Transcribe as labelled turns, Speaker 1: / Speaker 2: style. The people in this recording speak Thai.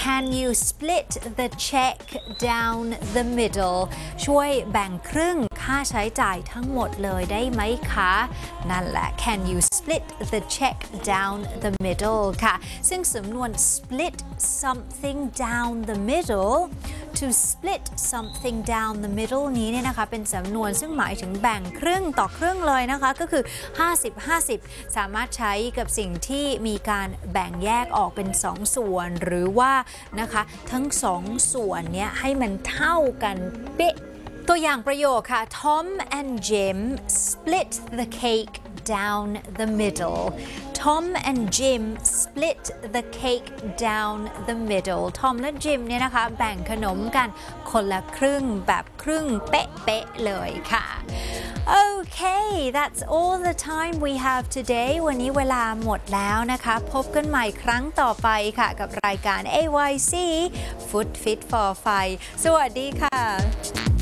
Speaker 1: Can you split the check down the middle ช่วยแบ่งครึ่งค่าใช้จ่ายทั้งหมดเลยได้ไหมคะนั่นแหละ Can you split the check down the middle ค่ะซึ่งสำนวน split something down the middle to split something down the middle นี้เนี่ยนะคะเป็นสำนวนซึ่งหมายถึงแบ่งครึ่งต่อครึ่งเลยนะคะก็คือ50-50สามารถใช้กับสิ่งที่มีการแบ่งแยกออกเป็น2ส่วนหรือว่านะคะทั้ง2ส่วนเนี้ยให้มันเท่ากันเป๊ะตัวอย่างประโยคค่ะ Tom and Jim split the cake down the middle Tom and Jim split the cake down the middle Tom และ Jim เนี่ยนะคะแบ่งขนมกันคนละครึ่งแบบครึ่งเป๊ะๆเลยค่ะ Okay that's all the time we have today วันนี้เวลาหมดแล้วนะคะพบกันใหม่ครั้งต่อไปค่ะกับรายการ AYC Food Fit for Fun สวัสดีค่ะ